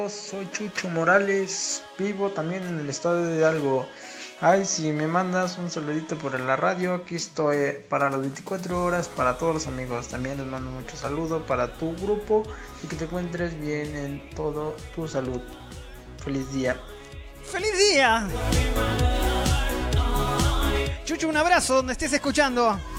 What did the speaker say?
Soy Chucho Morales, vivo también en el estado de Hidalgo. Ay, si me mandas un saludito por la radio, aquí estoy para las 24 horas, para todos los amigos. También les mando mucho saludo para tu grupo y que te encuentres bien en todo tu salud. Feliz día. ¡Feliz día! Chucho, un abrazo donde estés escuchando.